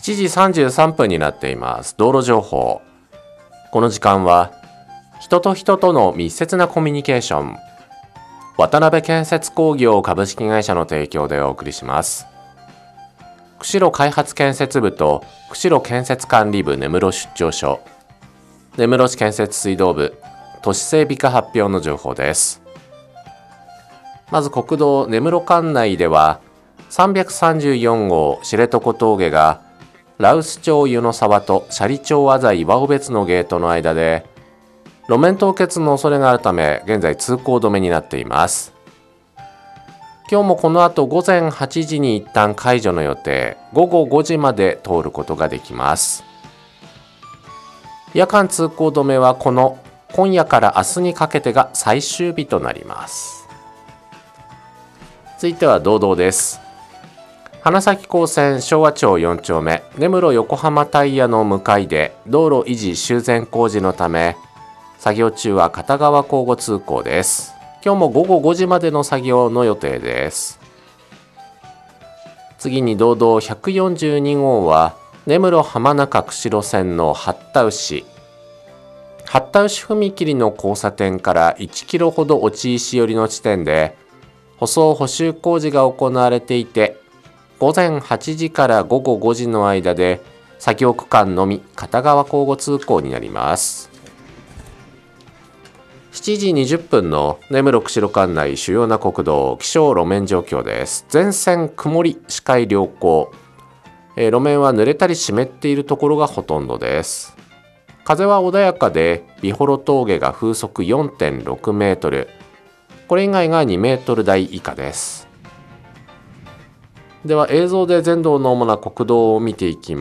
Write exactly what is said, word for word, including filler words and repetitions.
しちじさんじゅうさんぷんになっています。道路情報。この時間は人と人との密接なコミュニケーション、渡辺建設工業株式会社の提供でお送りします。釧路開発建設部と釧路建設管理部根室出張所、根室市建設水道部都市整備課発表の情報です。まず国道根室管内ではさんびゃくさんじゅうよんごう知床峠が羅臼町湯の沢と斜里町浅井岩尾別のゲートの間で路面凍結の恐れがあるため現在通行止めになっています。今日もこの後午前はちじに一旦解除の予定、午後ごじまで通ることができます。夜間通行止めはこの今夜から明日にかけてが最終日となります。続いては道道です。花咲高専昭和町よん丁目根室横浜タイヤの向かいで道路維持修繕工事のため作業中は片側交互通行です。今日も午後ごじまでの作業の予定です。次に道道ひゃくよんじゅうにごうは根室浜中釧路線の八田牛八田牛踏切の交差点からいちキロほど落ち石寄りの地点で舗装補修工事が行われていて、午前はちじから午後ごじの間で作業区間のみ片側交互通行になります。しちじにじゅっぷんの根室釧路管内主要な国道気象路面状況です。全線曇り、視界良好、えー、路面は濡れたり湿っているところがほとんどです。風は穏やかで美幌峠が風速 よんてんろくメートル、これ以外がにメートル台以下です。では映像で全道の主な国道を見ていき